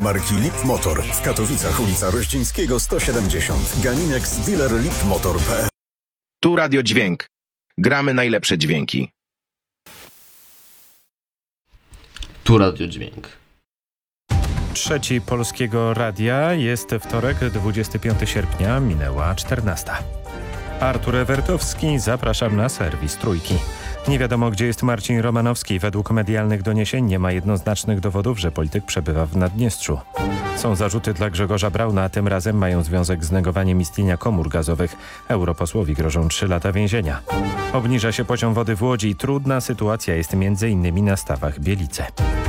marki Lip Motor. W Katowicach ulica Rościńskiego 170. Gaminex dealer lipmotor.pl. Tu Radio Dźwięk. Gramy najlepsze dźwięki. Tu Radio Dźwięk. Trzeci Polskiego Radia, jest wtorek, 25 sierpnia, minęła 14. Artur Ewertowski, zapraszam na serwis Trójki. Nie wiadomo, gdzie jest Marcin Romanowski. Według medialnych doniesień nie ma jednoznacznych dowodów, że polityk przebywa w Naddniestrzu. Są zarzuty dla Grzegorza Brauna, a tym razem mają związek z negowaniem istnienia komór gazowych. Europosłowi grożą 3 lata więzienia. Obniża się poziom wody w Łodzi. Trudna sytuacja jest m.in. na stawach Bielice.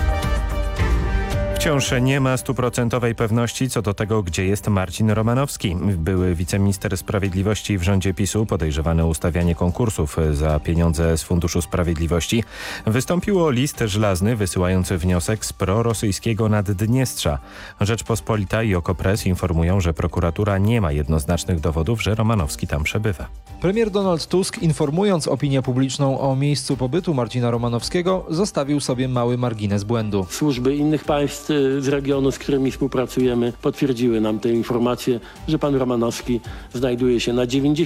Wciąż nie ma 100% pewności co do tego, gdzie jest Marcin Romanowski. Były wiceminister sprawiedliwości w rządzie PiS-u, podejrzewany o ustawianie konkursów za pieniądze z Funduszu Sprawiedliwości, wystąpił o list żelazny wysyłający wniosek z prorosyjskiego Naddniestrza. Rzeczpospolita i Okopres informują, że prokuratura nie ma jednoznacznych dowodów, że Romanowski tam przebywa. Premier Donald Tusk, informując opinię publiczną o miejscu pobytu Marcina Romanowskiego, zostawił sobie mały margines błędu. Służby innych państw z regionu, z którymi współpracujemy, potwierdziły nam tę informację, że pan Romanowski znajduje się na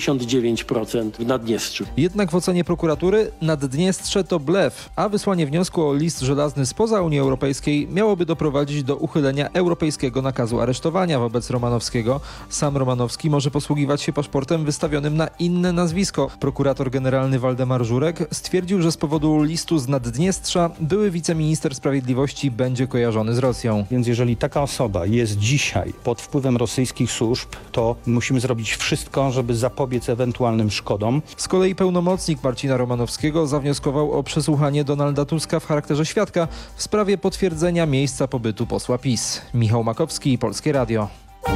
99% w Naddniestrzu. Jednak w ocenie prokuratury Naddniestrze to blef, a wysłanie wniosku o list żelazny spoza Unii Europejskiej miałoby doprowadzić do uchylenia europejskiego nakazu aresztowania wobec Romanowskiego. Sam Romanowski może posługiwać się paszportem wystawionym na inne nazwisko. Prokurator generalny Waldemar Żurek stwierdził, że z powodu listu z Naddniestrza były wiceminister sprawiedliwości będzie kojarzony z Rosją. Więc jeżeli taka osoba jest dzisiaj pod wpływem rosyjskich służb, to musimy zrobić wszystko, żeby zapobiec ewentualnym szkodom. Z kolei pełnomocnik Marcina Romanowskiego zawnioskował o przesłuchanie Donalda Tuska w charakterze świadka w sprawie potwierdzenia miejsca pobytu posła PiS. Michał Makowski, Polskie Radio.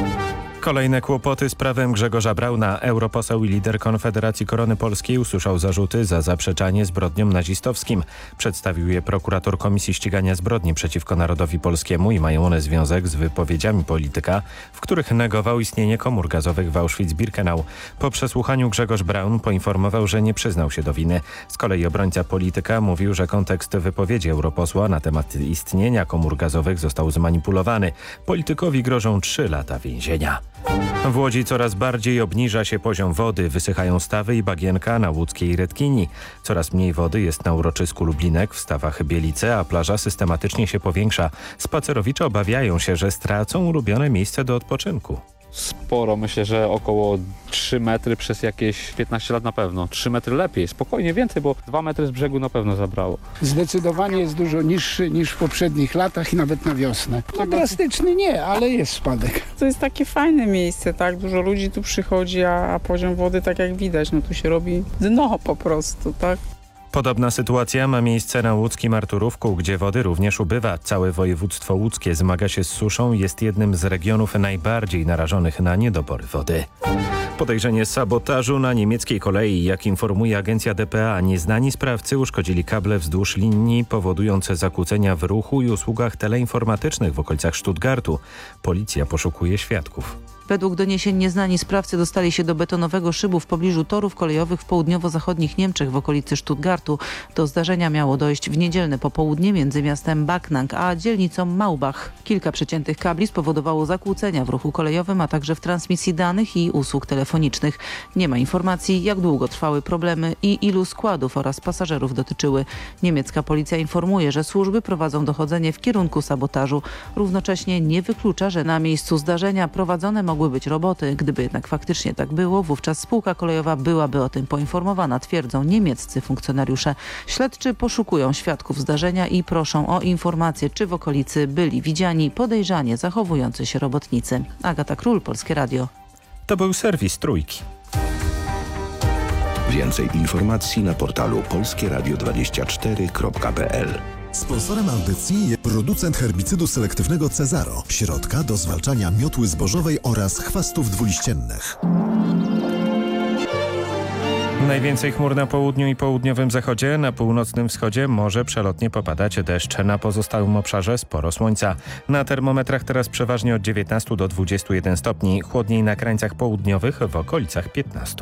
Kolejne kłopoty z prawem Grzegorza Brauna. Europoseł i lider Konfederacji Korony Polskiej usłyszał zarzuty za zaprzeczanie zbrodniom nazistowskim. Przedstawił je prokurator Komisji Ścigania Zbrodni przeciwko Narodowi Polskiemu i mają one związek z wypowiedziami polityka, w których negował istnienie komór gazowych w Auschwitz-Birkenau. Po przesłuchaniu Grzegorz Braun poinformował, że nie przyznał się do winy. Z kolei obrońca polityka mówił, że kontekst wypowiedzi europosła na temat istnienia komór gazowych został zmanipulowany. Politykowi grożą 3 lata więzienia. W Łodzi coraz bardziej obniża się poziom wody. Wysychają stawy i bagienka na łódzkiej Redkini. Coraz mniej wody jest na uroczysku Lublinek w stawach Bielice, a plaża systematycznie się powiększa. Spacerowicze obawiają się, że stracą ulubione miejsce do odpoczynku. Sporo, myślę, że około 3 metry przez jakieś 15 lat na pewno. 3 metry lepiej, spokojnie więcej, bo 2 metry z brzegu na pewno zabrało. Zdecydowanie jest dużo niższy niż w poprzednich latach i nawet na wiosnę. No drastyczny nie, ale jest spadek. To jest takie fajne miejsce, tak? Dużo ludzi tu przychodzi, a poziom wody, tak jak widać, no tu się robi dno po prostu, tak? Podobna sytuacja ma miejsce na łódzkim Arturówku, gdzie wody również ubywa. Całe województwo łódzkie zmaga się z suszą i jest jednym z regionów najbardziej narażonych na niedobory wody. Podejrzenie sabotażu na niemieckiej kolei. Jak informuje agencja dpa, nieznani sprawcy uszkodzili kable wzdłuż linii, powodując zakłócenia w ruchu i usługach teleinformatycznych w okolicach Stuttgartu. Policja poszukuje świadków. Według doniesień nieznani sprawcy dostali się do betonowego szybu w pobliżu torów kolejowych w południowo-zachodnich Niemczech w okolicy Stuttgartu. Do zdarzenia miało dojść w niedzielne popołudnie między miastem Backnang a dzielnicą Maubach. Kilka przeciętych kabli spowodowało zakłócenia w ruchu kolejowym, a także w transmisji danych i usług telefonicznych. Nie ma informacji, jak długo trwały problemy i ilu składów oraz pasażerów dotyczyły. Niemiecka policja informuje, że służby prowadzą dochodzenie w kierunku sabotażu. Równocześnie nie wyklucza, że na miejscu zdarzenia prowadzone mogły być roboty. Gdyby jednak faktycznie tak było, wówczas spółka kolejowa byłaby o tym poinformowana, twierdzą niemieccy funkcjonariusze. Śledczy poszukują świadków zdarzenia i proszą o informacje, czy w okolicy byli widziani podejrzanie zachowujący się robotnicy. Agata Król, Polskie Radio. To był serwis Trójki. Więcej informacji na portalu polskieradio24.pl. Sponsorem audycji jest producent herbicydu selektywnego Cezaro. Środka do zwalczania miotły zbożowej oraz chwastów dwuliściennych. Najwięcej chmur na południu i południowym zachodzie, na północnym wschodzie może przelotnie popadać deszcz. Na pozostałym obszarze sporo słońca. Na termometrach teraz przeważnie od 19 do 21 stopni. Chłodniej na krańcach południowych w okolicach 15.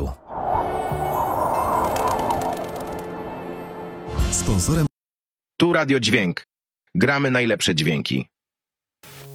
Sponsorem Tu Radio Dźwięk. Gramy najlepsze dźwięki.